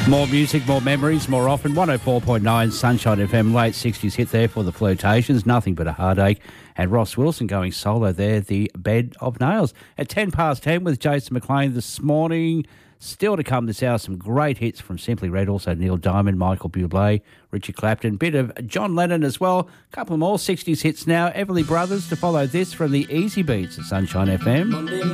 More music, more memories, more often. 104.9 Sunshine FM, late 60s hit there for the Flirtations. Nothing but a heartache. And Ross Wilson going solo there, The Bed of Nails. At 10 past 10 with Jason McLean this morning. Still to come this hour, some great hits from Simply Red. Also Neil Diamond, Michael Bublé, Richard Clapton. Bit of John Lennon as well. Couple more 60s hits now. Everly Brothers to follow this from the Easy Beats at Sunshine FM.